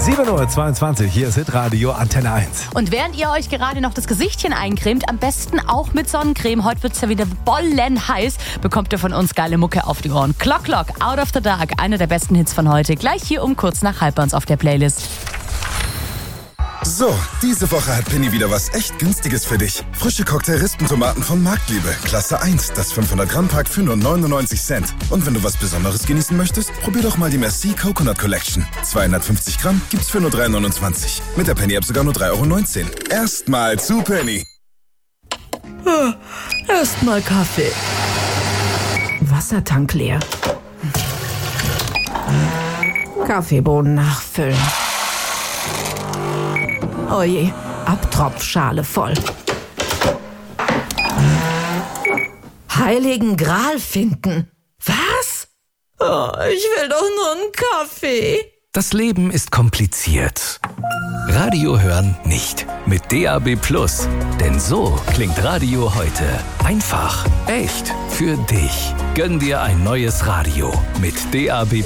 7:22 Uhr, hier ist Hitradio Antenne 1. Und während ihr euch gerade noch das Gesichtchen eincremt, am besten auch mit Sonnencreme, heute wird es ja wieder bollen heiß, bekommt ihr von uns geile Mucke auf die Ohren. Clock Clock, Out of the Dark, einer der besten Hits von heute, gleich hier um kurz nach halb bei uns auf der Playlist. So, diese Woche hat Penny wieder was echt Günstiges für dich. Frische Cocktail-Rispentomaten von Marktliebe, Klasse 1, das 500-Gramm-Pack für nur 99 Cent. Und wenn du was Besonderes genießen möchtest, probier doch mal die Merci Coconut Collection. 250 Gramm gibt's für nur 3,29. Mit der Penny-App sogar nur 3,19 €. Erstmal zu Penny. Erstmal Kaffee. Wassertank leer. Kaffeebohnen nachfüllen. Oh je, Abtropfschale voll. Heiligen Gral finden. Was? Oh, ich will doch nur einen Kaffee. Das Leben ist kompliziert. Radio hören nicht. Mit DAB+. Denn so klingt Radio heute. Einfach, echt, für dich. Gönn dir ein neues Radio mit DAB+.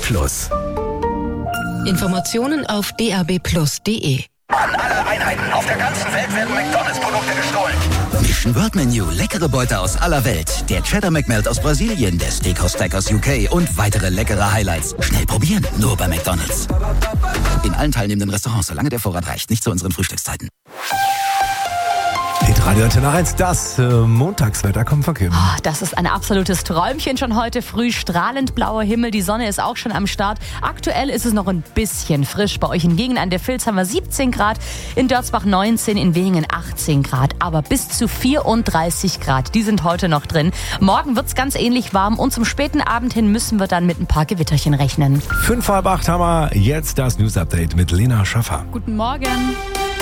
Informationen auf dabplus.de. An alle Einheiten auf der ganzen Welt werden McDonalds-Produkte gestohlen. Mission World Menu, leckere Beute aus aller Welt. Der Cheddar McMelt aus Brasilien, der Steakhouse Stack aus UK und weitere leckere Highlights. Schnell probieren, nur bei McDonalds. In allen teilnehmenden Restaurants, solange der Vorrat reicht, nicht zu unseren Frühstückszeiten. Hitradio Antenne 1, das Montagswetter kommt von Kim. Oh, das ist ein absolutes Träumchen schon heute früh. Strahlend blauer Himmel, die Sonne ist auch schon am Start. Aktuell ist es noch ein bisschen frisch. Bei euch hingegen an der Vilz haben wir 17 Grad, in Dörzbach 19, in Wehingen 18 Grad. Aber bis zu 34 Grad, die sind heute noch drin. Morgen wird es ganz ähnlich warm und zum späten Abend hin müssen wir dann mit ein paar Gewitterchen rechnen. 7:55 haben wir jetzt das News-Update mit Lena Schaffer. Guten Morgen.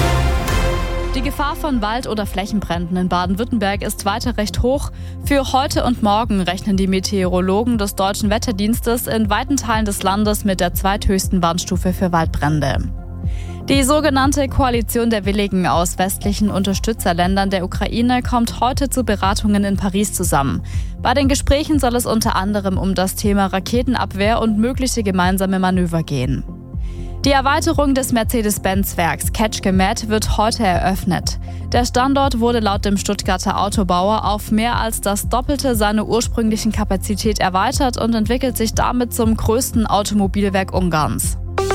Die Gefahr von Wald- oder Flächenbränden in Baden-Württemberg ist weiter recht hoch. Für heute und morgen rechnen die Meteorologen des Deutschen Wetterdienstes in weiten Teilen des Landes mit der zweithöchsten Warnstufe für Waldbrände. Die sogenannte Koalition der Willigen aus westlichen Unterstützerländern der Ukraine kommt heute zu Beratungen in Paris zusammen. Bei den Gesprächen soll es unter anderem um das Thema Raketenabwehr und mögliche gemeinsame Manöver gehen. Die Erweiterung des Mercedes-Benz-Werks Ketschke-Met wird heute eröffnet. Der Standort wurde laut dem Stuttgarter Autobauer auf mehr als das Doppelte seiner ursprünglichen Kapazität erweitert und entwickelt sich damit zum größten Automobilwerk Ungarns.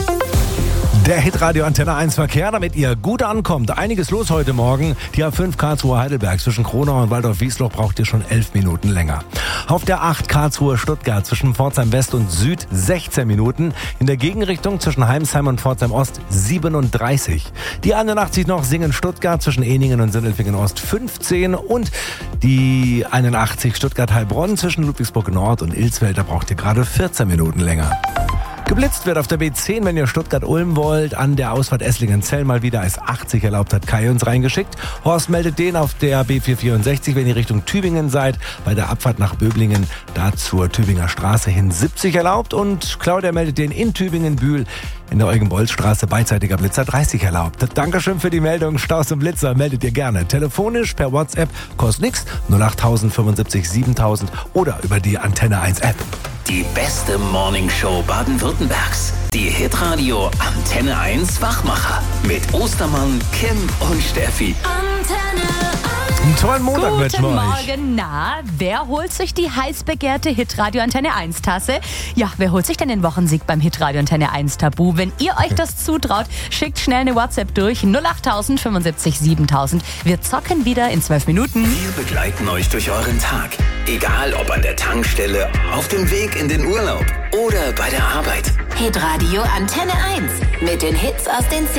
Der Hitradio Antenne 1 Verkehr, damit ihr gut ankommt. Einiges los heute Morgen. Die A5 Karlsruhe Heidelberg zwischen Kronau und Waldorf-Wiesloch braucht ihr schon 11 Minuten länger. Auf der 8 Karlsruhe Stuttgart zwischen Pforzheim West und Süd 16 Minuten. In der Gegenrichtung zwischen Heimsheim und Pforzheim Ost 37. Die 81 noch Singen Stuttgart zwischen Ehningen und Sindelfingen Ost 15. Und die 81 Stuttgart Heilbronn zwischen Ludwigsburg Nord und Ilsfeld, da braucht ihr gerade 14 Minuten länger. Geblitzt wird auf der B10, wenn ihr Stuttgart-Ulm wollt. An der Ausfahrt Esslingen-Zell mal wieder als 80 erlaubt, hat Kai uns reingeschickt. Horst meldet den auf der B464, wenn ihr Richtung Tübingen seid. Bei der Abfahrt nach Böblingen, da zur Tübinger Straße hin 70 erlaubt. Und Claudia meldet den in Tübingen-Bühl. In der Eugen-Bolz-Straße beidseitiger Blitzer 30 erlaubt. Dankeschön für die Meldung. Staus und Blitzer meldet ihr gerne. Telefonisch, per WhatsApp, kostet nichts. 08000 75 7000 oder über die Antenne 1 App. Die beste Morningshow Baden-Württembergs. Die Hitradio Antenne 1 Wachmacher. Mit Ostermann, Kim und Steffi. Einen tollen Montag wünschen wir euch. Guten Morgen. Na, wer holt sich die heiß begehrte Hitradio Antenne 1 Tasse? Ja, wer holt sich denn den Wochensieg beim Hitradio Antenne 1 Tabu? Wenn ihr euch das zutraut, schickt schnell eine WhatsApp durch 08000 75 7000. Wir zocken wieder in 12 Minuten. Wir begleiten euch durch euren Tag. Egal ob an der Tankstelle, auf dem Weg in den Urlaub oder bei der Arbeit. Hitradio Antenne 1 mit den Hits aus den